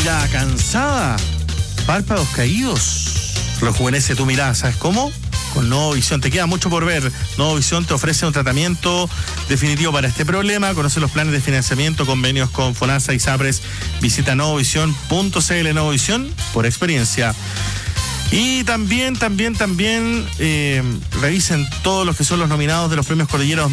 Mirada cansada, párpados caídos. Rejuvenece tu mirada, ¿sabes cómo? Con Novovisión. Te queda mucho por ver. Novovisión te ofrece un tratamiento definitivo para este problema. Conoce los planes de financiamiento, convenios con FONASA y SAPRES. Visita novovision.cl. Novovisión por experiencia. Y también revisen todos los que son los nominados de los premios Cordillera